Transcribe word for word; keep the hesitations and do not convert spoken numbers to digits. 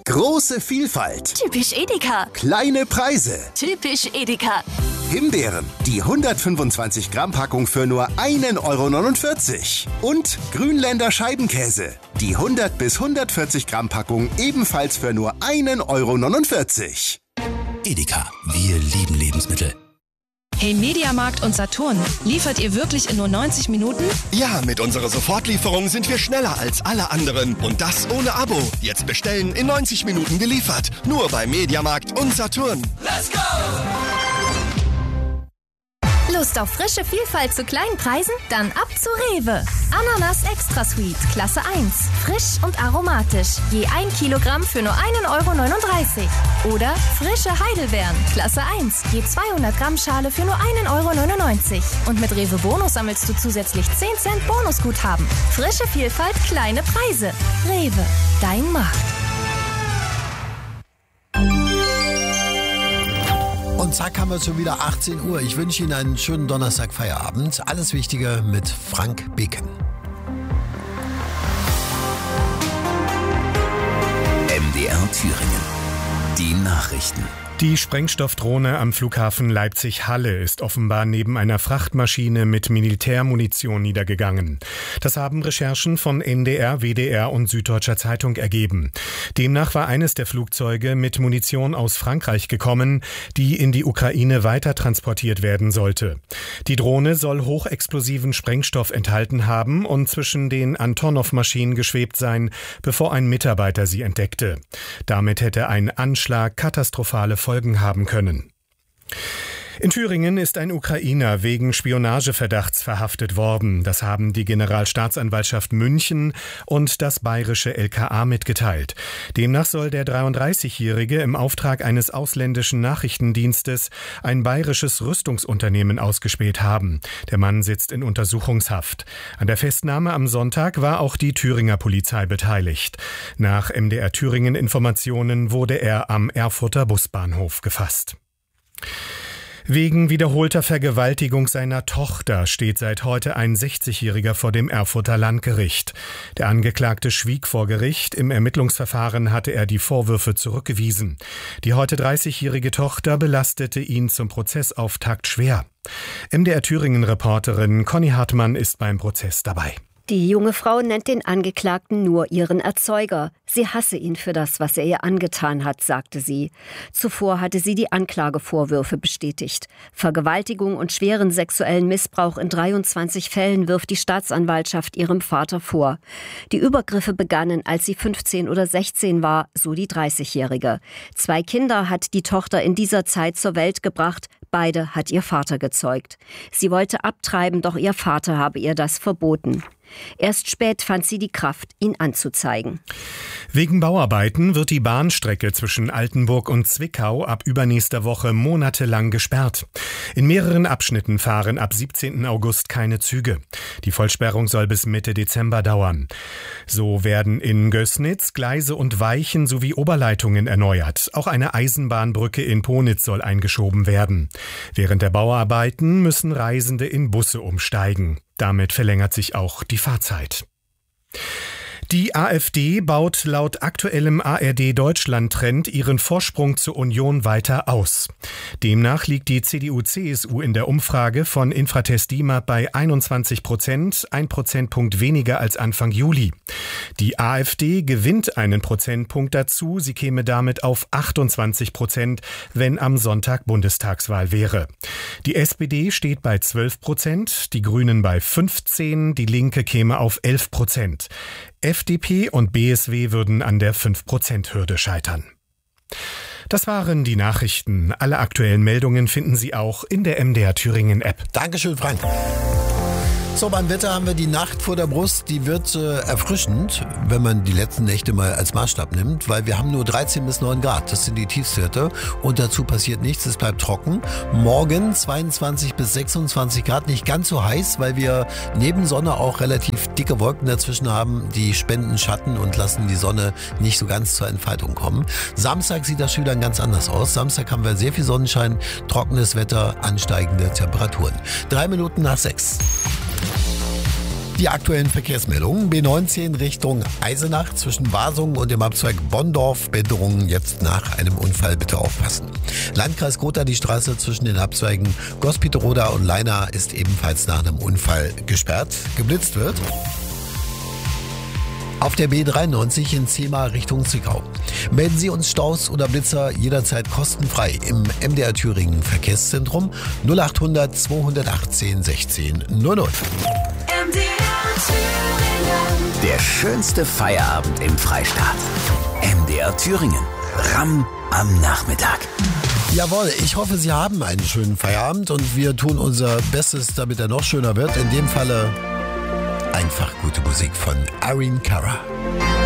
Große Vielfalt. Typisch Edeka. Kleine Preise. Typisch Edeka. Himbeeren, die hundertfünfundzwanzig Gramm Packung für nur ein Euro neunundvierzig. Und Grünländer Scheibenkäse, die hundert bis hundertvierzig Gramm Packung ebenfalls für nur ein Euro neunundvierzig. Edeka, wir lieben Lebensmittel. Hey Mediamarkt und Saturn, liefert ihr wirklich in nur neunzig Minuten? Ja, mit unserer Sofortlieferung sind wir schneller als alle anderen. Und das ohne Abo. Jetzt bestellen, in neunzig Minuten geliefert. Nur bei Mediamarkt und Saturn. Let's go! Lust auf frische Vielfalt zu kleinen Preisen? Dann ab zu Rewe. Ananas Extra Sweet, Klasse eins. Frisch und aromatisch. Je ein Kilogramm für nur ein Euro neununddreißig. Oder frische Heidelbeeren, Klasse eins. Je zweihundert Gramm Schale für nur ein Euro neunundneunzig. Und mit Rewe Bonus sammelst du zusätzlich zehn Cent Bonusguthaben. Frische Vielfalt, kleine Preise. Rewe, dein Markt. Und zack, haben wir schon wieder achtzehn Uhr. Ich wünsche Ihnen einen schönen Donnerstag-Feierabend. Alles Wichtige mit Frank Beken. M D R Thüringen. Die Nachrichten. Die Sprengstoffdrohne am Flughafen Leipzig-Halle ist offenbar neben einer Frachtmaschine mit Militärmunition niedergegangen. Das haben Recherchen von N D R, W D R und Süddeutscher Zeitung ergeben. Demnach war eines der Flugzeuge mit Munition aus Frankreich gekommen, die in die Ukraine weiter transportiert werden sollte. Die Drohne soll hochexplosiven Sprengstoff enthalten haben und zwischen den Antonov-Maschinen geschwebt sein, bevor ein Mitarbeiter sie entdeckte. Damit hätte ein Anschlag katastrophale Folgen haben können. In Thüringen ist ein Ukrainer wegen Spionageverdachts verhaftet worden. Das haben die Generalstaatsanwaltschaft München und das bayerische L K A mitgeteilt. Demnach soll der dreiunddreißigjährige im Auftrag eines ausländischen Nachrichtendienstes ein bayerisches Rüstungsunternehmen ausgespäht haben. Der Mann sitzt in Untersuchungshaft. An der Festnahme am Sonntag war auch die Thüringer Polizei beteiligt. Nach M D R Thüringen Informationen wurde er am Erfurter Busbahnhof gefasst. Wegen wiederholter Vergewaltigung seiner Tochter steht seit heute ein sechzigjähriger vor dem Erfurter Landgericht. Der Angeklagte schwieg vor Gericht. Im Ermittlungsverfahren hatte er die Vorwürfe zurückgewiesen. Die heute dreißigjährige Tochter belastete ihn zum Prozessauftakt schwer. M D R Thüringen-Reporterin Conny Hartmann ist beim Prozess dabei. Die junge Frau nennt den Angeklagten nur ihren Erzeuger. Sie hasse ihn für das, was er ihr angetan hat, sagte sie. Zuvor hatte sie die Anklagevorwürfe bestätigt. Vergewaltigung und schweren sexuellen Missbrauch in dreiundzwanzig Fällen wirft die Staatsanwaltschaft ihrem Vater vor. Die Übergriffe begannen, als sie fünfzehn oder sechzehn war, so die dreißigjährige. Zwei Kinder hat die Tochter in dieser Zeit zur Welt gebracht. Beide hat ihr Vater gezeugt. Sie wollte abtreiben, doch ihr Vater habe ihr das verboten. Erst spät fand sie die Kraft, ihn anzuzeigen. Wegen Bauarbeiten wird die Bahnstrecke zwischen Altenburg und Zwickau ab übernächster Woche monatelang gesperrt. In mehreren Abschnitten fahren ab siebzehnten August keine Züge. Die Vollsperrung soll bis Mitte Dezember dauern. So werden in Gößnitz Gleise und Weichen sowie Oberleitungen erneuert. Auch eine Eisenbahnbrücke in Ponitz soll eingeschoben werden. Während der Bauarbeiten müssen Reisende in Busse umsteigen. Damit verlängert sich auch die Fahrzeit. Die AfD baut laut aktuellem A R D-Deutschland-Trend ihren Vorsprung zur Union weiter aus. Demnach liegt die C D U C S U in der Umfrage von Infratest DIMAP bei einundzwanzig Prozent, ein Prozentpunkt weniger als Anfang Juli. Die AfD gewinnt einen Prozentpunkt dazu, sie käme damit auf achtundzwanzig Prozent, wenn am Sonntag Bundestagswahl wäre. Die S P D steht bei zwölf Prozent, die Grünen bei fünfzehn, die Linke käme auf elf Prozent. F D P und B S W würden an der fünf Prozent Hürde scheitern. Das waren die Nachrichten. Alle aktuellen Meldungen finden Sie auch in der M D R Thüringen App. Dankeschön, Frank. So, beim Wetter haben wir die Nacht vor der Brust, die wird äh, erfrischend, wenn man die letzten Nächte mal als Maßstab nimmt, weil wir haben nur dreizehn bis neun Grad, das sind die Tiefstwerte und dazu passiert nichts, es bleibt trocken. Morgen zweiundzwanzig bis sechsundzwanzig Grad, nicht ganz so heiß, weil wir neben Sonne auch relativ dicke Wolken dazwischen haben, die spenden Schatten und lassen die Sonne nicht so ganz zur Entfaltung kommen. Samstag sieht das schon wieder ganz anders aus. Samstag haben wir sehr viel Sonnenschein, trockenes Wetter, ansteigende Temperaturen. Drei Minuten nach sechs. Die aktuellen Verkehrsmeldungen. B neunzehn Richtung Eisenach zwischen Wasungen und dem Abzweig Bonndorf. Behinderungen jetzt nach einem Unfall bitte aufpassen. Landkreis Gotha, die Straße zwischen den Abzweigen Gospiterroda und Leina ist ebenfalls nach einem Unfall gesperrt. Geblitzt wird. Auf der B dreiundneunzig in Zehma Richtung Zwickau. Melden Sie uns Staus oder Blitzer jederzeit kostenfrei im M D R Thüringen Verkehrszentrum null acht hundert zweihundertachtzehn sechzehn null null. M D R Thüringen. Der schönste Feierabend im Freistaat. M D R Thüringen. Ramm am Nachmittag. Jawohl, ich hoffe, Sie haben einen schönen Feierabend und wir tun unser Bestes, damit er noch schöner wird. In dem Falle einfach gute Musik von Irene Cara.